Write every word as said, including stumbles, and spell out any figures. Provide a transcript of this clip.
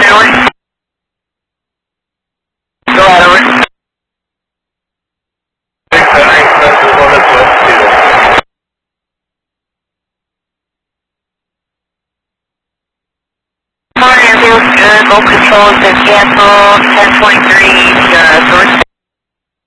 North. Go out over. Morning, ambulance, good. Local control says cancel ten twenty-three, uh, source.